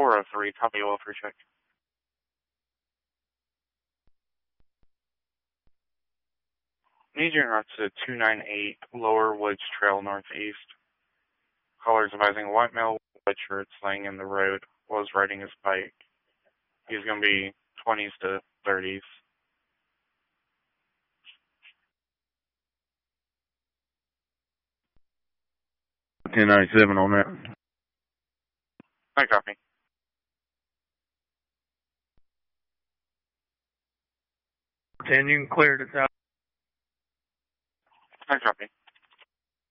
403, copy welfare check. Need you route to 298 Lower Woods Trail Northeast. Callers advising a white male with white shirts laying in the road was riding his bike. He's going to be 20s to 30s. 1097 on that. I copy. 10, you can clear it out. I copy.